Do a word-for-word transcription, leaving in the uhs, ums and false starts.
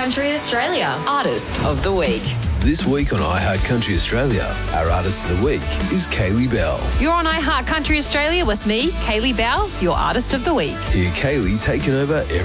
iHeartCountry Australia. Artist of the Week. This week on iHeartCountry Australia, our artist of the week is Kaylee Bell. You're on iHeartCountry Australia with me, Kaylee Bell, your Artist of the Week. Hear Kaylee taking over every